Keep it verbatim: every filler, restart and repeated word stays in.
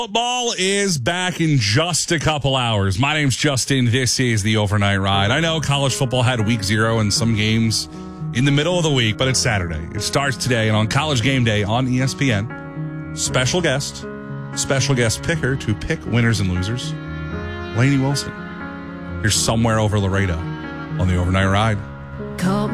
Football is back in just a couple hours. My name's Justin. This is the Overnight Ride. I know college football had week zero and some games in the middle of the week, but it's Saturday. It starts today, and on College Game Day on E S P N, special guest, special guest picker to pick winners and losers, Lainey Wilson. You're somewhere over Laredo on the Overnight Ride. Call